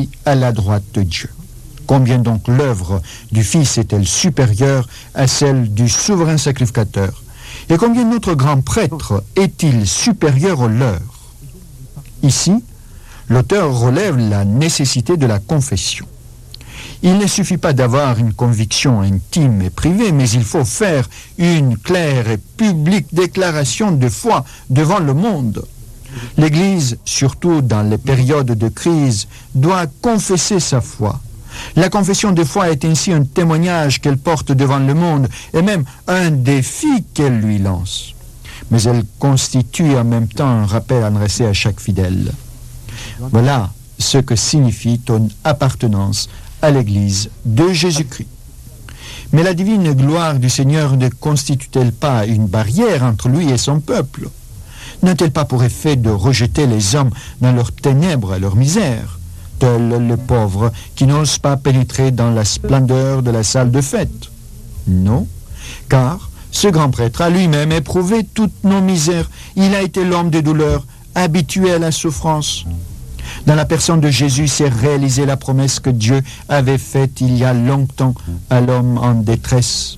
assis à la droite de Dieu. Combien donc l'œuvre du Fils est-elle supérieure à celle du souverain sacrificateur? Et combien notre grand prêtre est-il supérieur au leur? Ici, l'auteur relève la nécessité de la confession. Il ne suffit pas d'avoir une conviction intime et privée, mais il faut faire une claire et publique déclaration de foi devant le monde. L'Église, surtout dans les périodes de crise, doit confesser sa foi. La confession de foi est ainsi un témoignage qu'elle porte devant le monde et même un défi qu'elle lui lance. Mais elle constitue en même temps un rappel adressé à chaque fidèle. Voilà ce que signifie ton appartenance à l'Église de Jésus-Christ. Mais la divine gloire du Seigneur ne constitue-t-elle pas une barrière entre lui et son peuple? N'a-t-elle pas pour effet de rejeter les hommes dans leurs ténèbres et leur misère, tels les pauvres qui n'osent pas pénétrer dans la splendeur de la salle de fête? Non, car ce grand prêtre a lui-même éprouvé toutes nos misères. Il a été l'homme des douleurs, habitué à la souffrance. Dans la personne de Jésus s'est réalisée la promesse que Dieu avait faite il y a longtemps à l'homme en détresse.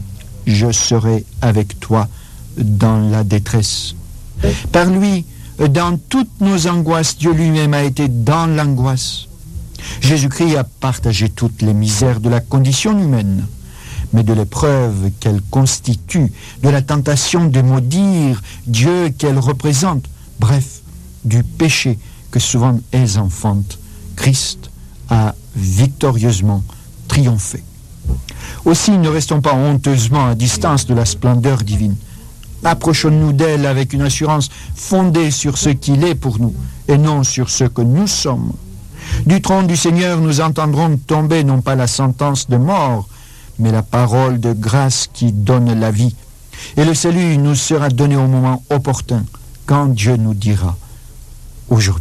Je serai avec toi dans la détresse. Par lui, dans toutes nos angoisses, Dieu lui-même a été dans l'angoisse. Jésus-Christ a partagé toutes les misères de la condition humaine, mais de l'épreuve qu'elle constitue, de la tentation de maudire Dieu qu'elle représente, bref, du péché que souvent elles enfantent, Christ a victorieusement triomphé. Aussi, ne restons pas honteusement à distance de la splendeur divine. Approchons-nous d'elle avec une assurance fondée sur ce qu'il est pour nous et non sur ce que nous sommes. Du trône du Seigneur, nous entendrons tomber non pas la sentence de mort, mais la parole de grâce qui donne la vie. Et le salut nous sera donné au moment opportun, quand Dieu nous dira « aujourd'hui ».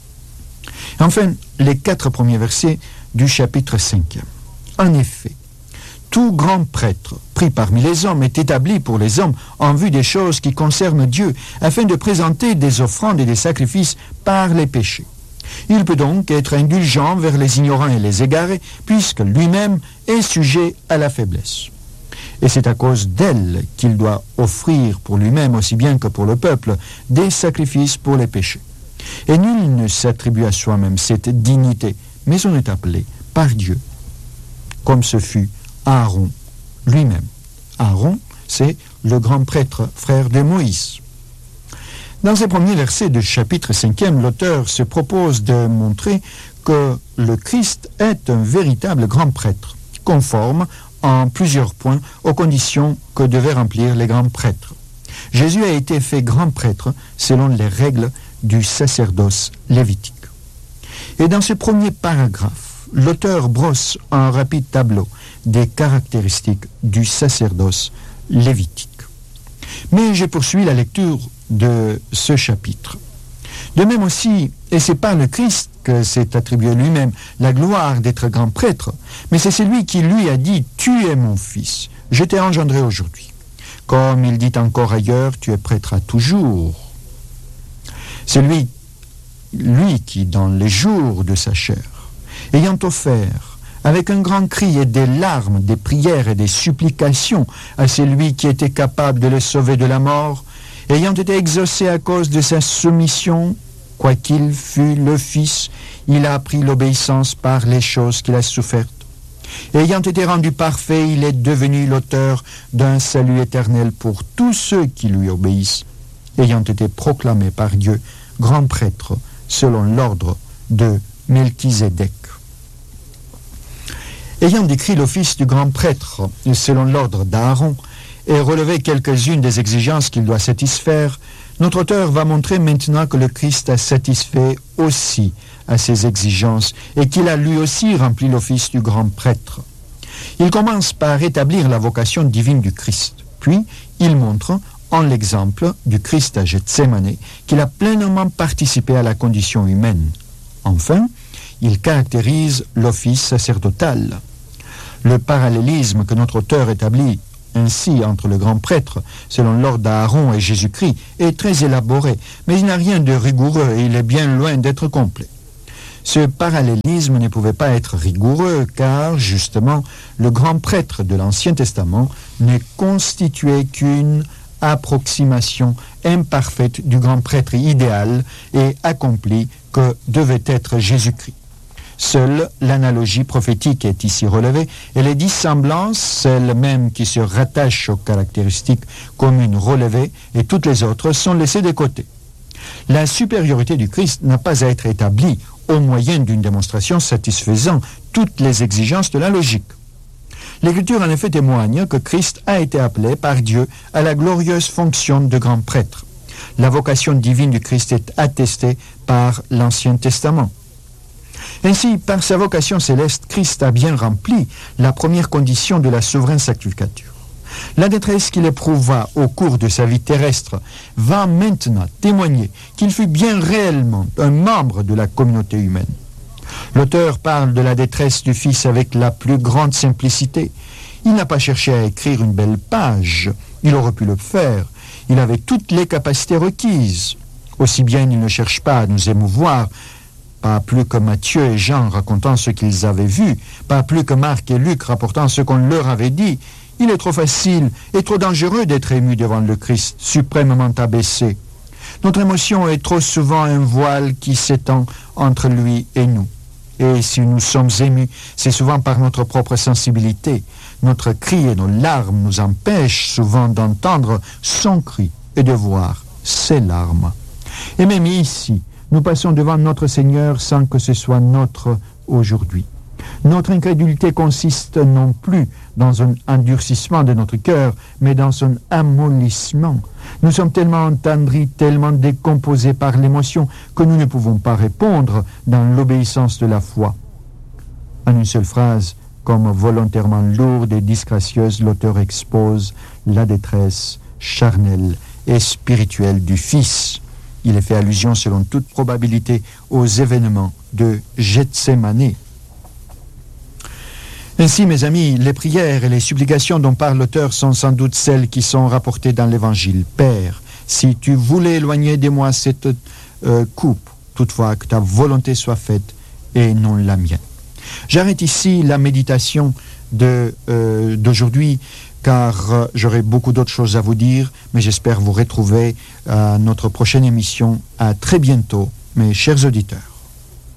Enfin, les 4 premiers versets du chapitre 5. En effet, tout grand prêtre pris parmi les hommes est établi pour les hommes en vue des choses qui concernent Dieu, afin de présenter des offrandes et des sacrifices par les péchés. Il peut donc être indulgent vers les ignorants et les égarés, puisque lui-même est sujet à la faiblesse. Et c'est à cause d'elle qu'il doit offrir pour lui-même, aussi bien que pour le peuple, des sacrifices pour les péchés. Et nul ne s'attribue à soi-même cette dignité, mais on est appelé par Dieu, comme ce fut Aaron lui-même. Aaron, c'est le grand prêtre, frère de Moïse. Dans ces premiers versets du chapitre 5e, l'auteur se propose de montrer que le Christ est un véritable grand prêtre, conforme en plusieurs points aux conditions que devaient remplir les grands prêtres. Jésus a été fait grand prêtre selon les règles du sacerdoce lévitique. Et dans ce premier paragraphe, l'auteur brosse un rapide tableau des caractéristiques du sacerdoce lévitique. Mais je poursuis la lecture de ce chapitre. De même aussi, et c'est par le Christ que s'est attribué lui-même la gloire d'être grand prêtre, mais c'est celui qui lui a dit « Tu es mon fils, je t'ai engendré aujourd'hui ». Comme il dit encore ailleurs, tu es prêtre à toujours. C'est lui qui, dans les jours de sa chair, ayant offert, avec un grand cri et des larmes, des prières et des supplications à celui qui était capable de le sauver de la mort, ayant été exaucé à cause de sa soumission, quoiqu'il fût le Fils, il a appris l'obéissance par les choses qu'il a souffertes. Ayant été rendu parfait, il est devenu l'auteur d'un salut éternel pour tous ceux qui lui obéissent, ayant été proclamé par Dieu grand prêtre selon l'ordre de Melchizedek. Ayant décrit l'office du grand prêtre selon l'ordre d'Aaron et relevé quelques-unes des exigences qu'il doit satisfaire, notre auteur va montrer maintenant que le Christ a satisfait aussi à ces exigences et qu'il a lui aussi rempli l'office du grand prêtre. Il commence par établir la vocation divine du Christ, puis il montre, en l'exemple du Christ à Gethsémane, qu'il a pleinement participé à la condition humaine. Enfin, il caractérise l'office sacerdotal. Le parallélisme que notre auteur établit ainsi entre le grand prêtre, selon l'ordre d'Aaron et Jésus-Christ, est très élaboré, mais il n'a rien de rigoureux et il est bien loin d'être complet. Ce parallélisme ne pouvait pas être rigoureux car, justement, le grand prêtre de l'Ancien Testament ne constituait qu'une approximation imparfaite du grand prêtre idéal et accompli que devait être Jésus-Christ. Seule l'analogie prophétique est ici relevée et les dissemblances, celles mêmes qui se rattachent aux caractéristiques communes relevées, et toutes les autres sont laissées de côté. La supériorité du Christ n'a pas à être établie au moyen d'une démonstration satisfaisant toutes les exigences de la logique. L'Écriture en effet témoigne que Christ a été appelé par Dieu à la glorieuse fonction de grand prêtre. La vocation divine du Christ est attestée par l'Ancien Testament. Ainsi, par sa vocation céleste, Christ a bien rempli la première condition de la souveraine sacrificature. La détresse qu'il éprouva au cours de sa vie terrestre va maintenant témoigner qu'il fut bien réellement un membre de la communauté humaine. L'auteur parle de la détresse du Fils avec la plus grande simplicité. Il n'a pas cherché à écrire une belle page. Il aurait pu le faire. Il avait toutes les capacités requises. Aussi bien il ne cherche pas à nous émouvoir, pas plus que Matthieu et Jean racontant ce qu'ils avaient vu, pas plus que Marc et Luc rapportant ce qu'on leur avait dit. Il est trop facile et trop dangereux d'être ému devant le Christ, suprêmement abaissé. Notre émotion est trop souvent un voile qui s'étend entre lui et nous. Et si nous sommes émus, c'est souvent par notre propre sensibilité. Notre cri et nos larmes nous empêchent souvent d'entendre son cri et de voir ses larmes. Et même ici, nous passons devant notre Seigneur sans que ce soit notre aujourd'hui. Notre incrédulité consiste non plus dans un endurcissement de notre cœur, mais dans un amollissement. Nous sommes tellement entendris, tellement décomposés par l'émotion que nous ne pouvons pas répondre dans l'obéissance de la foi. En une seule phrase, comme volontairement lourde et disgracieuse, l'auteur expose la détresse charnelle et spirituelle du Fils. Il est fait allusion, selon toute probabilité, aux événements de Gethsémani. Ainsi, mes amis, les prières et les supplications dont parle l'auteur sont sans doute celles qui sont rapportées dans l'Évangile. Père, si tu voulais éloigner de moi cette coupe, toutefois que ta volonté soit faite et non la mienne. J'arrête ici la méditation d'aujourd'hui, car j'aurai beaucoup d'autres choses à vous dire, mais j'espère vous retrouver à notre prochaine émission. À très bientôt, mes chers auditeurs.